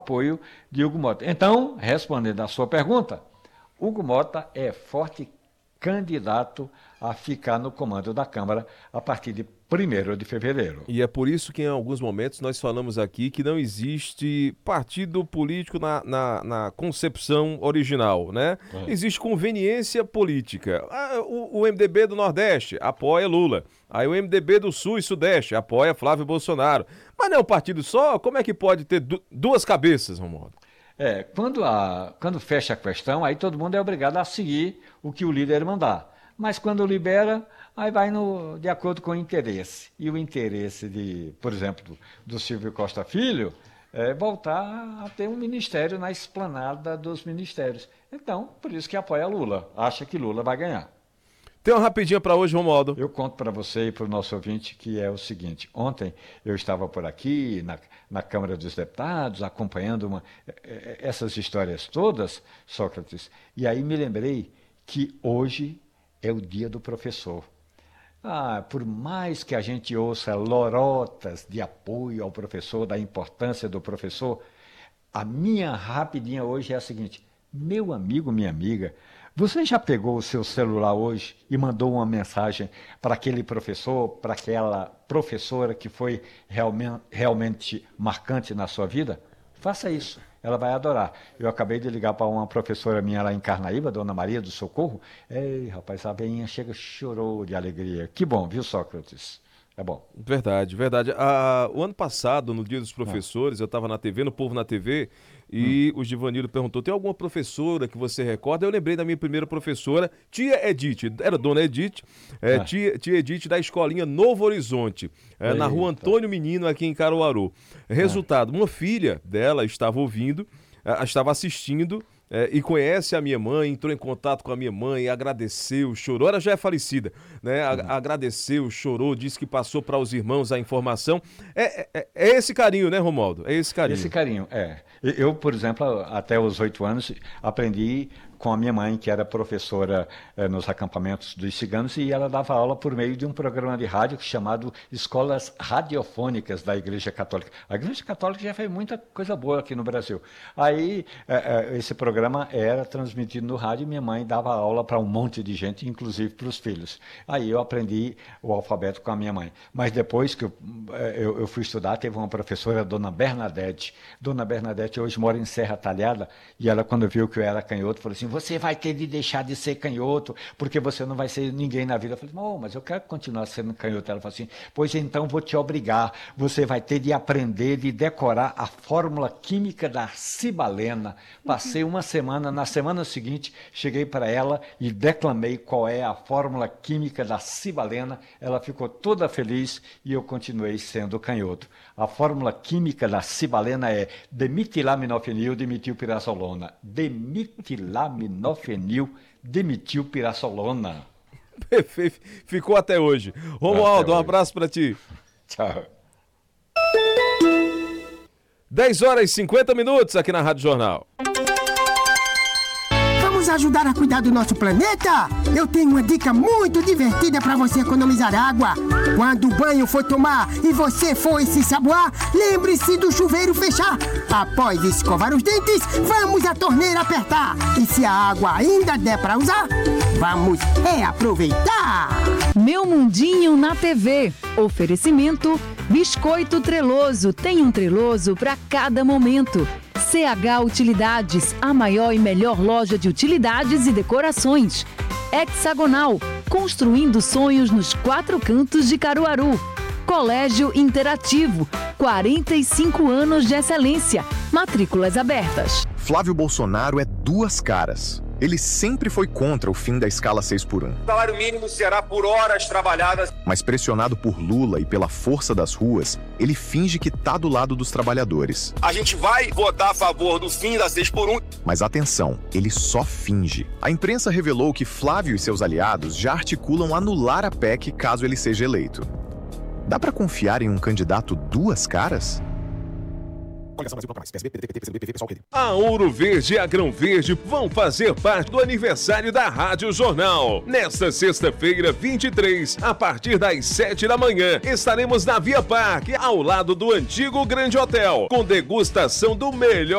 apoio de Hugo Mota. Então, respondendo à sua pergunta, Hugo Mota é forte candidato a ficar no comando da Câmara a partir de 1º de fevereiro. E é por isso que em alguns momentos nós falamos aqui que não existe partido político na concepção original, né? Existe conveniência política. O MDB do Nordeste apoia Lula. Aí o MDB do Sul e Sudeste apoia Flávio Bolsonaro. Mas não é um partido só? Como é que pode ter duas cabeças, Romualdo? Quando fecha a questão, aí todo mundo é obrigado a seguir o que o líder mandar. Mas quando libera, aí vai de acordo com o interesse. E o interesse, por exemplo, do Silvio Costa Filho é voltar a ter um ministério na esplanada dos ministérios. Então, por isso que apoia Lula. Acha que Lula vai ganhar. Tem uma rapidinha para hoje, Romualdo. Eu conto para você e para o nosso ouvinte que é o seguinte. Ontem eu estava por aqui, na Câmara dos Deputados, acompanhando essas histórias todas, Sócrates, e aí me lembrei que hoje é o dia do professor. Por mais que a gente ouça lorotas de apoio ao professor, da importância do professor, a minha rapidinha hoje é a seguinte: meu amigo, minha amiga, você já pegou o seu celular hoje e mandou uma mensagem para aquele professor, para aquela professora que foi realmente marcante na sua vida? Faça isso, ela vai adorar. Eu acabei de ligar para uma professora minha lá em Carnaíba, Dona Maria do Socorro. Ei, rapaz, a veinha chorou de alegria. Que bom, viu, Sócrates? É bom. Verdade, verdade. O ano passado, no Dia dos Professores, eu estava na TV, no Povo na TV, e o Givanildo perguntou: tem alguma professora que você recorda? Eu lembrei da minha primeira professora, tia Edith, era Dona Edith, tia Edith da escolinha Novo Horizonte, na rua Antônio Menino, aqui em Caruaru. Resultado, uma filha dela estava ouvindo, estava assistindo, e conhece a minha mãe, entrou em contato com a minha mãe, agradeceu, chorou, ela já é falecida, né? Agradeceu, chorou, disse que passou para os irmãos a informação. É esse carinho, né, Romualdo? É esse carinho. Esse carinho, Eu, por exemplo, até os 8 anos, aprendi com a minha mãe, que era professora nos acampamentos dos ciganos, e ela dava aula por meio de um programa de rádio chamado Escolas Radiofônicas da Igreja Católica. A Igreja Católica já fez muita coisa boa aqui no Brasil. Aí, esse programa era transmitido no rádio e minha mãe dava aula para um monte de gente, inclusive para os filhos. Aí eu aprendi o alfabeto com a minha mãe. Mas depois que eu fui estudar, teve uma professora, Dona Bernadette. Dona Bernadette hoje mora em Serra Talhada, e ela, quando viu que eu era canhoto, falou assim: você vai ter de deixar de ser canhoto, porque você não vai ser ninguém na vida. Eu falei: não, mas eu quero continuar sendo canhoto. Ela falou assim: pois então vou te obrigar, você vai ter de aprender, de decorar a fórmula química da cibalena. Passei uma semana, na semana seguinte, cheguei para ela e declamei qual é a fórmula química da cibalena. Ela ficou toda feliz e eu continuei sendo canhoto. A fórmula química da cibalena é demetilaminofenil dimetilpirasolona. Demetilaminofenil dimetilpirasolona. Perfeito. Ficou até hoje. Romualdo, um abraço para ti. Tchau. 10h50 aqui na Rádio Jornal. Vamos ajudar a cuidar do nosso planeta? Eu tenho uma dica muito divertida para você economizar água. Quando o banho for tomar e você for se ensaboar, lembre-se do chuveiro fechar. Após escovar os dentes, vamos a torneira apertar. E se a água ainda der para usar, vamos aproveitar. Meu Mundinho na TV. Oferecimento Biscoito Treloso. Tem um Treloso para cada momento. CH Utilidades, a maior e melhor loja de utilidades e decorações. Hexagonal, construindo sonhos nos 4 cantos de Caruaru. Colégio Interativo, 45 anos de excelência. Matrículas abertas. Flávio Bolsonaro é 2 caras. Ele sempre foi contra o fim da escala 6x1. O salário mínimo será por horas trabalhadas. Mas pressionado por Lula e pela força das ruas, ele finge que tá do lado dos trabalhadores. A gente vai votar a favor do fim da 6x1. Mas atenção, ele só finge. A imprensa revelou que Flávio e seus aliados já articulam anular a PEC caso ele seja eleito. Dá pra confiar em um candidato 2 caras? A Ouro Verde e a Grão Verde vão fazer parte do aniversário da Rádio Jornal. Nesta sexta-feira, 23, a partir das 7 da manhã, estaremos na Via Parque, ao lado do antigo Grande Hotel, com degustação do melhor